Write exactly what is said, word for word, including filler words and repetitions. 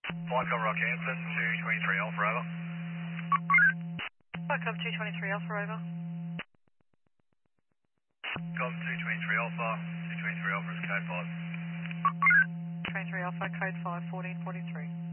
Flight cover Rockhampton, two twenty-three Alpha over. Welcome two twenty-three Alpha over. Com two twenty-three Alpha, two twenty-three Alpha is code five. twenty-three Alpha, code five, fourteen forty-three.